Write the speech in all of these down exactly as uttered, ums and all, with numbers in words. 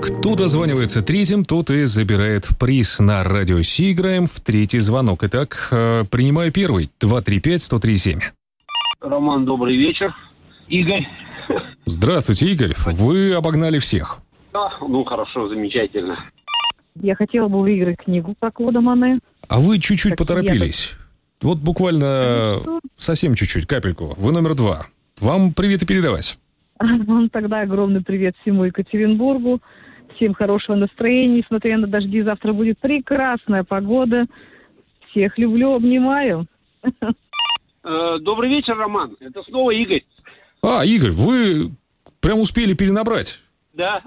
Кто дозванивается третьим, тот и забирает приз. На радио Си играем в третий звонок. Итак, э, принимаю первый. два три пять сто три семь. Роман, добрый вечер. Игорь. Здравствуйте, Игорь. Вы обогнали всех. А, ну хорошо, замечательно. Я хотела бы выиграть книгу про Клода Моне. А вы чуть-чуть Так поторопились. Вот буквально совсем чуть-чуть, капельку. Вы номер два. Вам привет и передавать. Тогда огромный привет всему Екатеринбургу. Всем хорошего настроения. Несмотря на дожди, завтра будет прекрасная погода. Всех люблю, обнимаю. Э, добрый вечер, Роман. Это снова Игорь. А, Игорь, вы прям успели перенабрать. Да.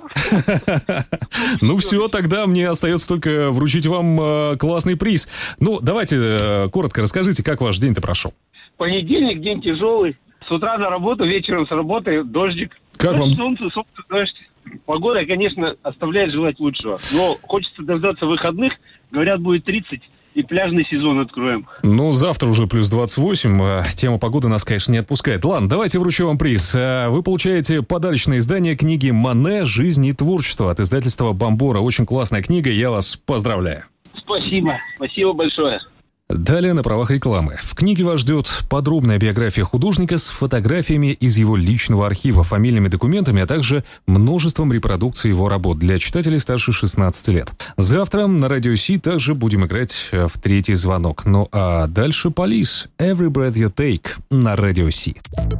Ну все, тогда мне остается только вручить вам э, классный приз. Ну, давайте э, коротко расскажите, как ваш день-то прошел. Понедельник, день тяжелый. С утра на работу, вечером с работы дождик. Как вам? Солнце, солнце, дождь. Погода, конечно, оставляет желать лучшего. Но хочется дождаться выходных. Говорят, будет тридцать. И пляжный сезон откроем. Ну, завтра уже плюс двадцать восемь. Тема погоды нас, конечно, не отпускает. Ладно, давайте вручу вам приз. Вы получаете подарочное издание книги «Моне. Жизнь и творчество» от издательства «Бомбора». Очень классная книга, я вас поздравляю. Спасибо. Спасибо большое. Далее на правах рекламы. В книге вас ждет подробная биография художника с фотографиями из его личного архива, фамильными документами, а также множеством репродукций его работ для читателей старше шестнадцати лет. Завтра на радио Си также будем играть в третий звонок. Ну а дальше Police. Every Breath You Take на радио Си.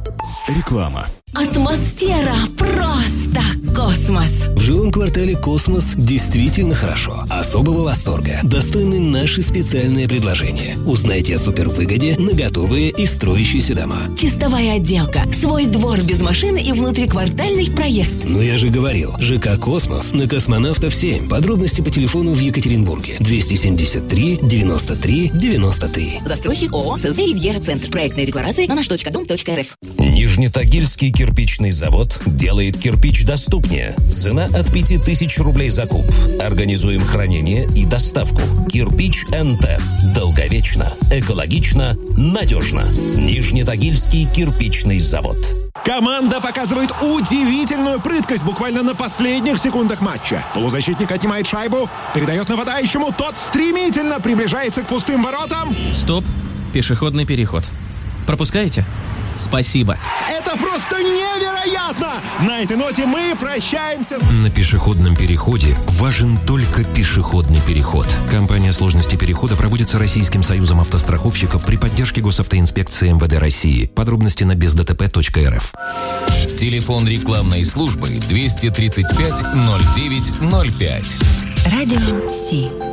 Реклама. Атмосфера просто космос. В жилом квартале «Космос» действительно хорошо. Особого восторга достойны наши специальные предложения. Узнайте о супервыгоде на готовые и строящиеся дома. Чистовая отделка, свой двор без машины и внутриквартальный проезд. Ну я же говорил, ЖК «Космос» на Космонавтов семь. Подробности по телефону в Екатеринбурге. двести семьдесят три девяносто три девяносто три. Застройщик ООО СЗ «Ривьера Центр». Проектная декларация на наш точка дом точка эр эф. Нижнетагильский кирпичный завод делает кирпич доступнее. Цена от пяти тысяч рублей за куб. Организуем хранение и доставку. Кирпич эн тэ. Долговечно, экологично, надежно. Нижнетагильский кирпичный завод. Команда показывает удивительную прыткость буквально на последних секундах матча. Полузащитник отнимает шайбу, передает нападающему, тот стремительно приближается к пустым воротам. Стоп, пешеходный переход. Пропускаете? Спасибо. Это просто невероятно! На этой ноте мы прощаемся. На пешеходном переходе важен только пешеходный переход. Компания сложности перехода проводится Российским союзом автостраховщиков при поддержке Госавтоинспекции эм вэ дэ России. Подробности на без дэ тэ пэ точка эр эф. Телефон рекламной службы двести тридцать пять ноль девять ноль пять. Радио Си.